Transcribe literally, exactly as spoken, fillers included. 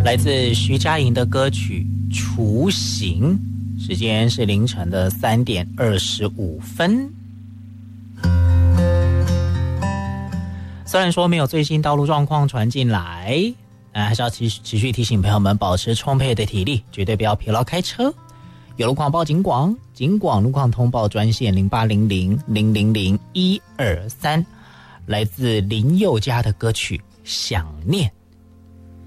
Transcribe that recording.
来自徐佳莹的歌曲《雏形》，时间是凌晨的三点二十五分。虽然说没有最新道路状况传进来，但还是要持持续提醒朋友们保持充沛的体力，绝对不要疲劳开车。有路况报警广，警广路况通报专线零八零零零零零一二三，来自林宥嘉的歌曲《想念》。